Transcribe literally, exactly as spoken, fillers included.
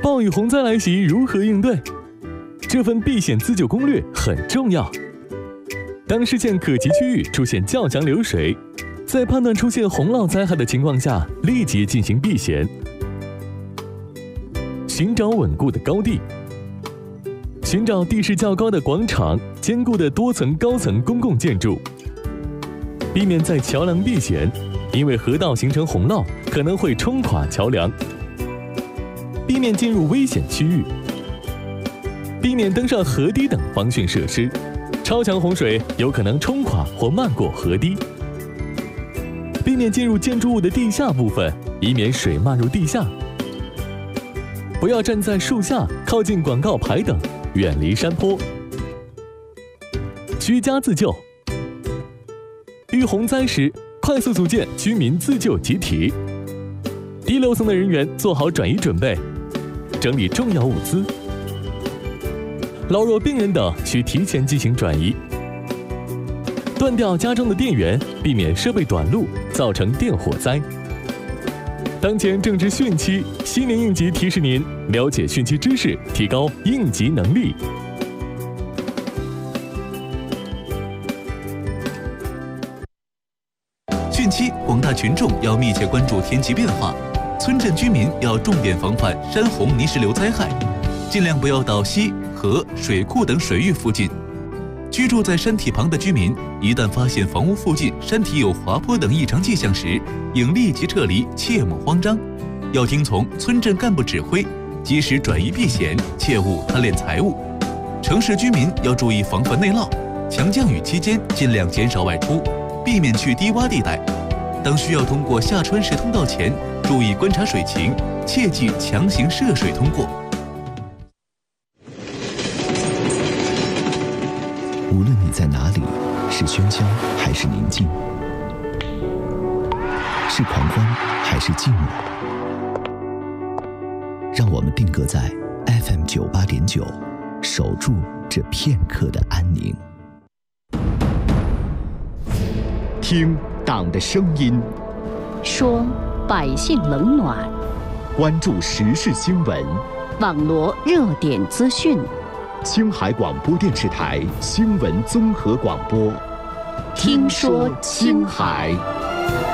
暴雨洪灾来袭如何应对？这份避险自救攻略很重要。当视线可及区域出现较强流水，在判断出现洪涝灾害的情况下，立即进行避险。寻找稳固的高地，寻找地势较高的广场、坚固的多层高层公共建筑，避免在桥梁避险，因为河道形成洪涝可能会冲垮桥梁。避免进入危险区域，避免登上河堤等防汛设施，超强洪水有可能冲垮或漫过河堤。避免进入建筑物的地下部分，以免水漫入地下。不要站在树下、靠近广告牌等，远离山坡。居家自救，遇洪灾时，快速组建居民自救集体。低楼层的人员做好转移准备，整理重要物资。老弱病人等需提前进行转移。断掉家中的电源，避免设备短路，造成电火灾。当前正值汛期，新年应急提示您了解汛期知识，提高应急能力。 汛期，广大群众要密切关注天气变化，村镇居民要重点防范山洪泥石流灾害，尽量不要到溪、河、水库等水域附近。居住在山体旁的居民，一旦发现房屋附近山体有滑坡等异常迹象时，应立即撤离，切莫慌张。要听从村镇干部指挥，及时转移避险，切勿贪恋财物。城市居民要注意防范内涝，强降雨期间尽量减少外出，避免去低洼地带。当需要通过下穿石通道前，注意观察水情，切忌强行涉水通过。 无论你在哪里，是喧嚣还是宁静，是狂欢还是寂寞，让我们定格在 F M 九八点九，守住这片刻的安宁。 听党的声音， 说百姓冷暖， 关注时事新闻， 网罗热点资讯。 青海广播电视台新闻综合广播， 听说青海。